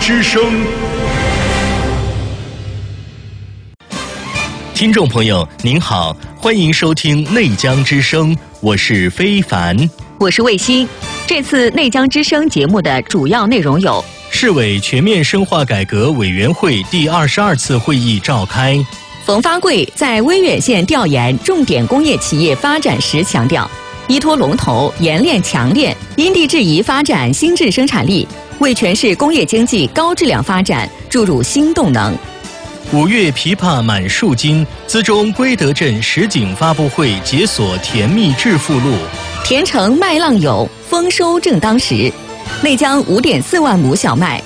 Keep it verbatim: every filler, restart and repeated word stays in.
之声。 听众朋友您好，欢迎收听内江之声，我是非凡， 我是卫星。这次内江之声节目的主要内容有： 市委全面深化改革委员会第二十二次会议召开。 冯发贵在威远县调研重点工业企业发展时强调，依托龙头，研炼强炼，因地制宜发展新质生产力，为全市工业经济高质量发展注入新动能。 五月枇杷满树金，资中归德镇实景发布会解锁甜蜜致富路。 甜橙麦浪有，丰收正当时。内江五点四万亩小麦